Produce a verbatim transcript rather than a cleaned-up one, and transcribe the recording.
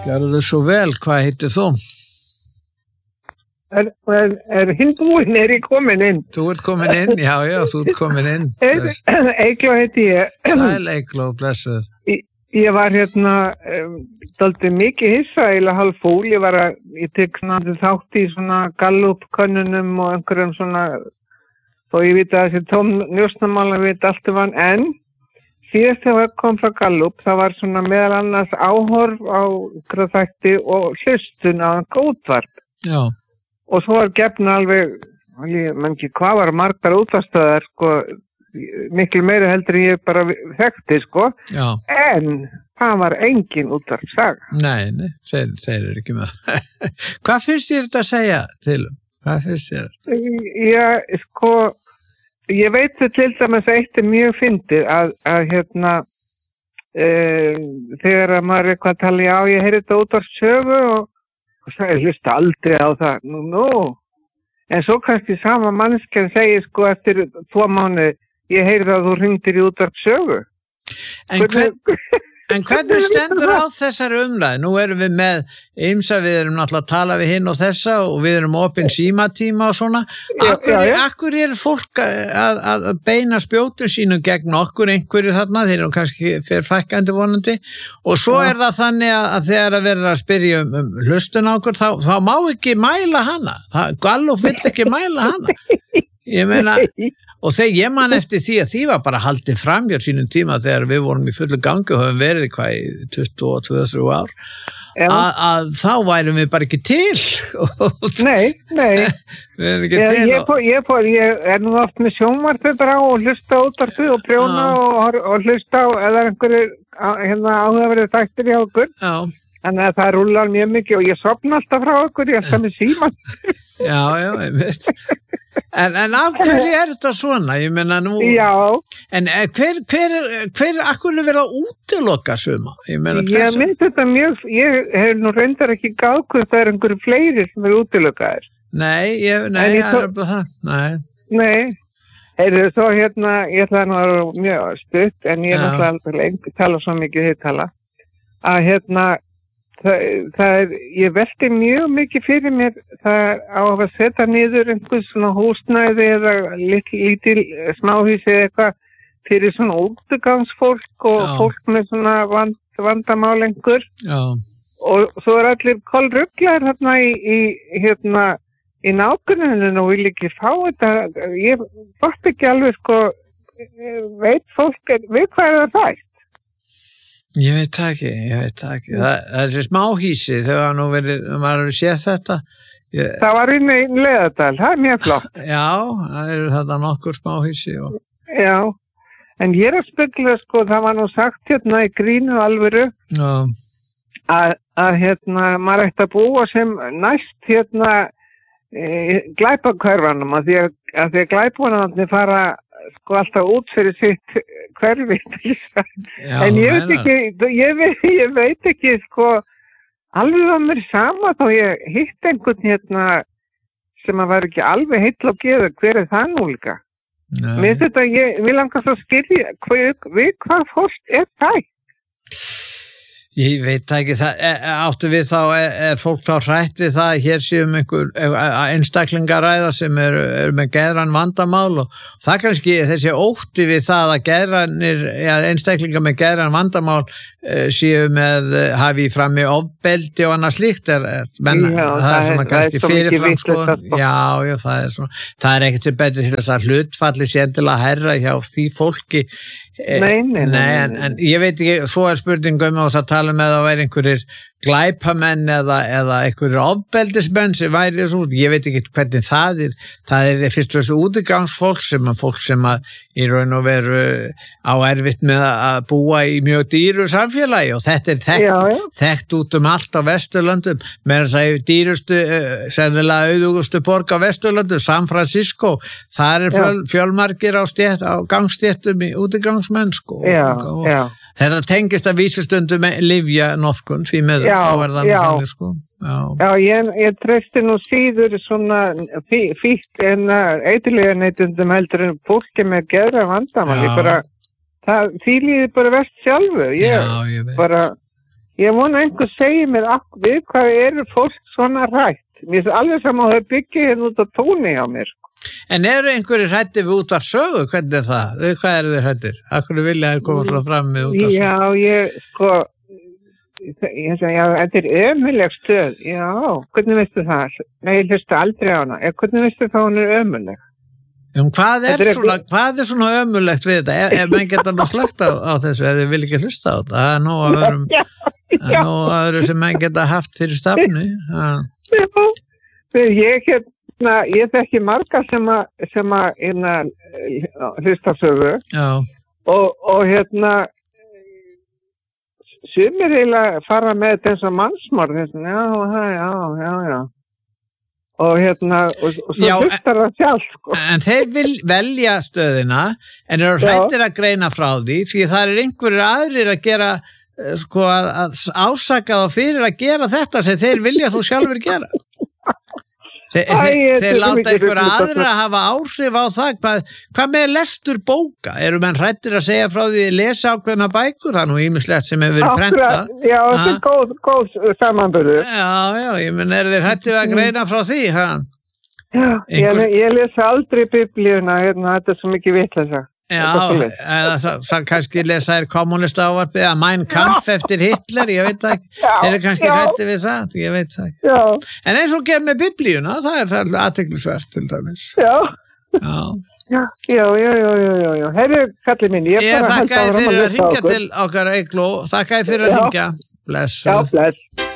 Gjörðu svo vel, hvað heitir þú? Er, er, er hinn búinn, er ég komin inn? Þú ert komin inn, já, já, þú ert komin inn. Eygló heiti ég. Sæl Eygló, blessuð. Ég, ég var hérna, um, dálítið mikið hissa, eiginlega hálf fúl. Ég var að, ég tek svona þátt í svona Gallup-könnunum og einhverjum svona, og ég veit að þessi tóm njósnamála veit allt um hann, en síðast þegar ég kom frá Gallup, það var svona meðal annars áhorf á þætti og hlustun á útvarp. Já. Og svo var gefna alveg, menn ekki hvað var margar útvarpsstöðar, sko, miklu meira heldur en ég bara þekkti, sko. Já. En það var engin útvarpssaga. Nei, nei, þeir, þeir eru ekki með. Hvað finnst þér þetta að segja til um? Hvað finnst þér? Já, sko, ég veit þetta til dæmis að eitt er mjög fyndið að, að hérna, e, þegar að maður er eitthvað að tala, já, ég heyri þetta útvarpssögu og og svo ég hlusta aldrei á það, nú, nú. En svo kannski sama mannskjan segir sko eftir tvo mánuði, ég heyrði að þú hringdir í útvarpssögu. En, hvern, en hvernig stendur á þessari umræðu? Nú erum við með ýmsa, við erum náttúrulega að tala við hinn og þessa og við erum opinn símatíma og svona. Akkur, já, já. Akkur er fólk að, að beina spjótu sínu gegn okkur einhverju þarna, þeir eru kannski fyrir fækkandi vonandi og svo já. Er það þannig að, að þegar að verða að spyrja um, um hlustun á okkur, þá, þá má ekki mæla hana. Það, Gallup vill ekki mæla hana. Ég meina, og þegar ég man eftir því að því var bara haldið fram hjá sínum tíma þegar við vorum í fullu gangi og höfum verið hvað í tuttugu og tvö til þrjú ár, að, að þá værum við bara ekki til. Nei, nei. Við erum ekki ég, til. Ég, og... ég, ég, ég er nú oft með sjónvarpið bara og hlusta útvarpið og prjóna ah. og, og hlusta á eða einhverju hérna, áhugaverið þættir hjá okkur. Já. Þannig að það rúlar mjög mikið og ég sofna alltaf frá okkur, ég er alltaf með síman. Já, já, ég veit. En, en af hverju er þetta svona? Ég meina nú... Já. En hver, hver er, hver er akkurlega verið að útiloka suma? Ég meina þessu... Ég myndi þetta mjög, ég hef nú reyndar ekki gáð það er einhverju fleiri sem er útilokaðir. Nei, ég, nei, ég er bara það, nei. Nei, heyrðu svo hérna, ég ætla nú að vera mjög stutt, en ég er náttúrulega ekki tala svo mikið hittala, að hérna, Það, það er, ég velti mjög mikið fyrir mér það á að setja niður einhvers svona húsnæði eða lítil, lítil smáhúsi eða eitthvað fyrir svona útgangsfólk og Já. Fólk með svona vand, vandamál einhver. Já. Og svo er allir kolruglar hérna í, í hérna í nágruninu og vil ekki fá þetta. Ég fatt ekki alveg sko, veit fólk, veit hvað er það fæst? Ég veit það ekki, ég veit það ekki. Það, það er þessi smáhísi, þegar nú verið, maður hefur séð þetta. Ég... Það var inn í Leðardal, það er mjög flott. Já, það eru þetta nokkur smáhísi. Og... Já, en ég er að spegla, sko, það var nú sagt hérna í grínu alvöru að, að hérna, maður ætti að búa sem næst hérna e, glæpakörfanum, að því að, að, því að glæpunarnir fara sko alltaf út fyrir sitt hverfi. Já, en ég veit ekki, ég veit, ég veit ekki sko, alveg að mér sama þá ég hitt einhvern hérna sem að var ekki alveg heill og geður, hver er það nú líka? Mér þetta, ég vil langast að skilja, við hvað fólk er það? Ég veit ekki, það, áttu við þá, er, er fólk þá hrætt við það að hér séum einhver einstaklingaræða sem er, er með geðræn vandamál og það kannski þessi ótti við það að geðrænir, ja, einstaklingar með geðræn vandamál séu með, hafi í frammi ofbeldi og annað slíkt er, menn, já, það, það er svona er, kannski fyrirfram skoðun, já, já, það er svona, það er ekkert sem betur til þess að hlutfalli sé endilega herra hjá því fólki. Nei, nei, nei, nei en, en ég veit ekki, svo er spurningum og það tala með að væri einhverjir glæpamenn eða, eða einhverjir ofbeldismenn sem væri þessu, ég veit ekki hvernig það er, það er fyrst og þessu útigangsfólk sem að fólk sem að í raun og veru á erfitt með að búa í mjög dýru samfélagi og þetta er þekkt, já, já. þekkt út um allt á Vesturlöndum, með þess að dýrustu, sennilega auðugustu borg á Vesturlöndum, San Francisco, það er fjöl, fjölmargir á, stjætt, á gangstéttum í útigangsmenn sko, já, og, já. Þetta tengist að vísustundum lyfja notkun því með já, þá er það já. Þannig, sko. Já, já ég, ég treysti nú síður svona fí, fíkt en eitthvað neytundum heldur en fólki með geðra vandamál. Ég bara, það, því líði bara verst sjálfu. Ég, já, ég veit. Bara, ég vona einhver segir mér við hvað eru fólk svona rætt. Mér er alveg saman að þau byggja hérna út á tóni á mér. En eru einhverjir hrættir við útvarpssögu? Hvernig er það? Hvað eru þeir hrættir? Akkur vilja þeir koma frá fram með útvarpssögu? Já, ég, sko, ég sagði, já, þetta er ömurleg stöð. Já, hvernig veistu það? Nei, ég hlusta aldrei á hana. Hvernig veistu það hún er ömurleg? Um, hvað, er er svona, hvað er svona ömurlegt við þetta? Ef, ef menn geta nú slögt á, á þessu, ef þið vil ekki hlusta á þetta, það er nóg að öðrum, já, nóg að öðru sem menn geta haft fyrir stafni. Já, ég hérna, ég þekki marga sem að, sem að, hérna, hlusta sögu. Já. Og, og hérna, sumir eiginlega fara með þetta eins og mannsmorð, hérna, já, já, já, já. Og hérna, og, og svo hlustar það sjálf, sko. En þeir vil, velja stöðina, en eru hrættir að greina frá því, því það er einhverjir aðrir að gera, sko, að, að ásaka þá fyrir að gera þetta sem þeir vilja þú sjálfur gera. Þe, Æ, þeir, þeir láta einhverja aðra að hafa áhrif á það. Hvað, hvað með lestur bóka? Eru menn hrættir að segja frá því að lesa ákveðna bækur? Það er nú ýmislegt sem hefur verið prentað. Já, þetta er góð, góð samanburður. Já, já, ég menn, eru þeir hrættir að greina frá því? Ha? Já, Einhver... ég, ég lesa aldrei biblíuna, hérna, þetta er svo mikið vitleysa. Já, eða svo kannski lesa er kommunista ávarpið eða Mein Kampf eftir Hitler, ég veit ekki, þeir eru kannski hrættir við það, ég veit ekki. Já. En eins og gefur með biblíuna, það er það athyglisvert til dæmis. Já. Já. Já, já, já, já, já, já. Herru, kallið mín, ég er bara að halda áfram að lesa okkur. Ég þakka þér fyrir að hringja til okkar Eygló, þakka þér fyrir að hringja. Bless. Já, bless.